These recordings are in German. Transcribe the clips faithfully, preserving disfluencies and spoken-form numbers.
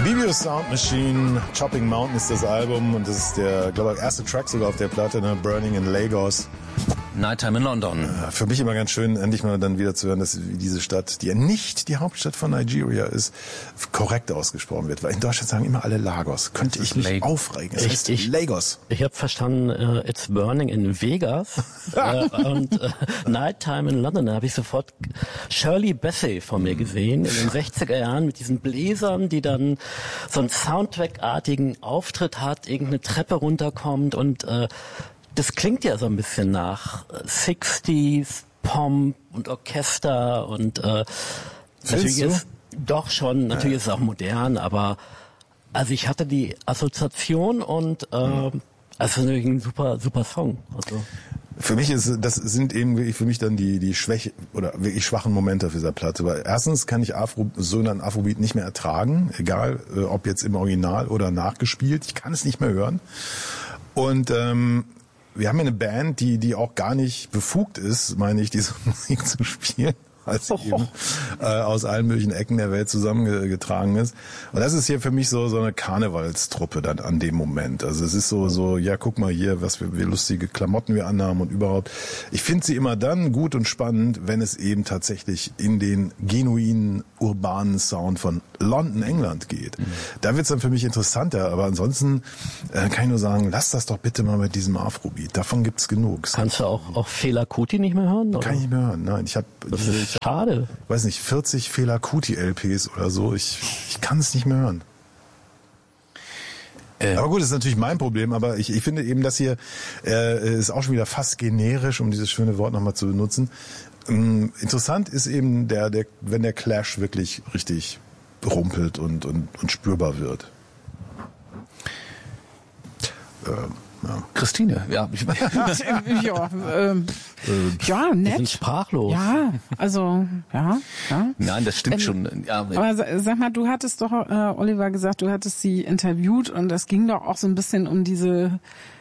Video Sound Machine, Chopping Mountain ist das Album und das ist der, glaube ich, erste Track sogar auf der Platte, ne? Burning in Lagos. Nighttime in London. Für mich immer ganz schön, endlich mal dann wieder zu hören, dass diese Stadt, die ja nicht die Hauptstadt von Nigeria ist, korrekt ausgesprochen wird. Weil in Deutschland sagen immer alle Lagos. Könnte ich mich Lag- aufregen. Das Ich- heißt ich- Lagos. Ich habe verstanden, uh, it's burning in Vegas äh, und äh, Nighttime in London. Da habe ich sofort Shirley Bassey vor mir gesehen in den sechziger Jahren mit diesen Bläsern, die dann so einen Soundtrack-artigen Auftritt hat, irgendeine Treppe runterkommt und äh, das klingt ja so ein bisschen nach sechziger Pomp und Orchester und äh, natürlich du? ist doch schon, natürlich ist es auch modern, aber also ich hatte die Assoziation und äh, also natürlich ein super super Song. Also Für mich ist, das sind eben wirklich für mich dann die, die Schwäche oder wirklich schwachen Momente auf dieser Platte. Weil erstens kann ich Afro, so einen Afrobeat nicht mehr ertragen, egal äh, ob jetzt im Original oder nachgespielt. Ich kann es nicht mehr hören. Und ähm, wir haben hier eine Band, die die auch gar nicht befugt ist, meine ich, diese Musik zu spielen, als sie Oh. eben äh, aus allen möglichen Ecken der Welt zusammengetragen ist. Und das ist hier für mich so so eine Karnevalstruppe dann an dem Moment. Also es ist so so, ja, guck mal hier, was wir, wie lustige Klamotten wir anhaben und überhaupt. Ich finde sie immer dann gut und spannend, wenn es eben tatsächlich in den genuinen urbanen Sound von London, England geht. Mhm. Da wird's dann für mich interessanter, aber ansonsten äh, kann ich nur sagen, lass das doch bitte mal mit diesem Afrobeat. Davon gibt's genug. kannst du auch auch Fela Kuti nicht mehr hören? Oder? Kann ich nicht mehr hören. Nein, ich habe Das ist schade. weiß nicht, vierzig Fela Kuti L Ps oder so. Ich, ich kann es nicht mehr hören. Äh, aber gut, das ist natürlich mein Problem, aber ich, ich finde eben, das hier äh, ist auch schon wieder fast generisch, um dieses schöne Wort nochmal zu benutzen. Ähm, interessant ist eben, der, der, wenn der Clash wirklich richtig rumpelt und, und, und spürbar wird. Ähm, ja. Christine, ja. Ich, ja, ähm, ja, Wir sind nett. sprachlos. Ja, also, ja, ja. Nein, das stimmt Ähm, schon. Ja, Aber sa- sag mal, du hattest doch, äh, Oliver, gesagt, du hattest sie interviewt und es ging doch auch so ein bisschen um diese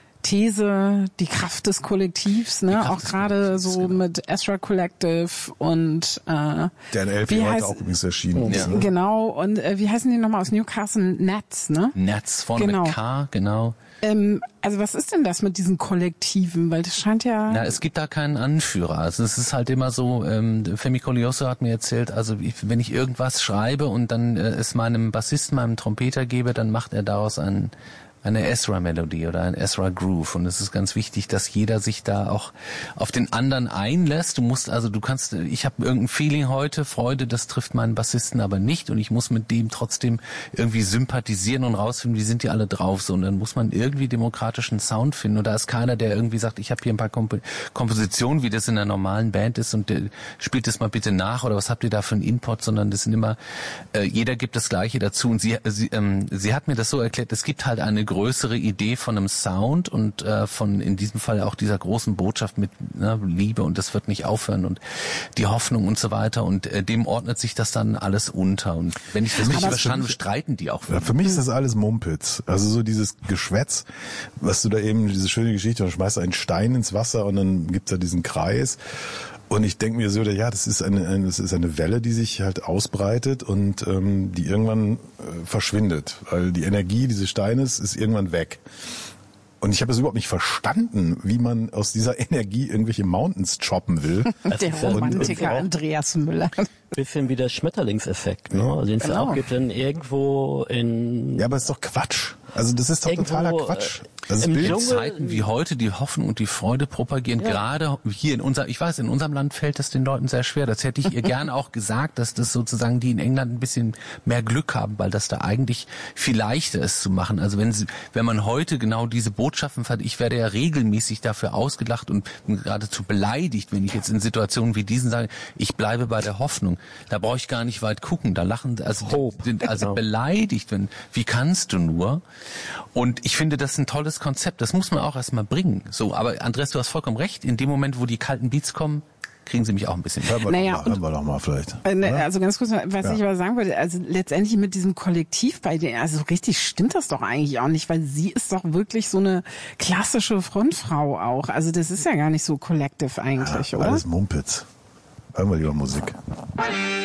These, die Kraft des Kollektivs, ne? Kraft Auch des gerade Kollektivs, so genau. mit Astra Collective und äh, Der L wie P heute heißt- auch übrigens erschienen. Ja. Ne? genau, und äh, wie heißen die nochmal aus Newcastle? Nets, ne? Netz vorne Genau. mit K, genau. Ähm, also was ist denn das mit diesen Kollektiven? Weil das scheint ja... Na, es gibt da keinen Anführer. Also es ist halt immer so, ähm, Femi Colioso hat mir erzählt, also ich, wenn ich irgendwas schreibe und dann äh, es meinem Bassisten, meinem Trompeter gebe, dann macht er daraus einen eine Ezra-Melodie oder ein Ezra-Groove. Und es ist ganz wichtig, dass jeder sich da auch auf den anderen einlässt. Du musst also, du kannst, ich habe irgendein Feeling heute, Freude, das trifft meinen Bassisten aber nicht. Und ich muss mit dem trotzdem irgendwie sympathisieren und rausfinden, wie sind die alle drauf. So, und dann muss man irgendwie demokratischen Sound finden. Und da ist keiner, der irgendwie sagt, ich habe hier ein paar Komp- Kompositionen, wie das in einer normalen Band ist, und der spielt das mal bitte nach oder was habt ihr da für einen Input, sondern das sind immer, äh, jeder gibt das Gleiche dazu. Und sie, sie, ähm, sie hat mir das so erklärt, es gibt halt eine größere Idee von einem Sound und äh, von in diesem Fall auch dieser großen Botschaft mit ne, Liebe und das wird nicht aufhören und die Hoffnung und so weiter und äh, dem ordnet sich das dann alles unter und wenn ich das richtig verstanden habe, streiten die auch. Ja, für mich ist das alles Mumpitz. Also so dieses Geschwätz, was du da eben, diese schöne Geschichte, du schmeißt einen Stein ins Wasser und dann gibt's da diesen Kreis. Und ich denke mir so, ja, das ist eine, eine, das ist eine Welle, die sich halt ausbreitet und ähm, die irgendwann äh, verschwindet. Weil die Energie dieses Steines ist irgendwann weg. Und ich habe es überhaupt nicht verstanden, wie man aus dieser Energie irgendwelche Mountains choppen will. Der Romantiker Andreas Müller. Bisschen wie der Schmetterlingseffekt, ne? Also den es Genau. auch gibt dann irgendwo in... Ja, aber ist doch Quatsch. Also das ist doch Irgendwo, totaler Quatsch. Das im Bild. Dschungel- Zeiten wie heute die Hoffnung und die Freude propagieren, Ja. gerade hier in unser, ich weiß, in unserem Land fällt das den Leuten sehr schwer. Das hätte ich ihr gerne auch gesagt, dass das sozusagen die in England ein bisschen mehr Glück haben, weil das da eigentlich viel leichter ist zu machen. Also wenn sie, wenn man heute genau diese Botschaften fährt, ich werde ja regelmäßig dafür ausgelacht und bin geradezu beleidigt, wenn ich jetzt in Situationen wie diesen sage, ich bleibe bei der Hoffnung. Da brauche ich gar nicht weit gucken. Da lachen, also Hope. sind also beleidigt, wenn, wie kannst du nur? Und ich finde, das ist ein tolles Konzept. Das muss man auch erstmal bringen. So, aber Andreas, du hast vollkommen recht. In dem Moment, wo die kalten Beats kommen, kriegen sie mich auch ein bisschen. Hören wir, Naja, doch mal, hören wir doch mal vielleicht. Äh, ne, Oder? Also ganz kurz, was Ja. ich aber sagen wollte, also letztendlich mit diesem Kollektiv bei denen, also richtig stimmt das doch eigentlich auch nicht, weil sie ist doch wirklich so eine klassische Frontfrau auch. Also das ist ja gar nicht so collective eigentlich, Ja, oder? alles Mumpitz. Hören wir lieber Musik.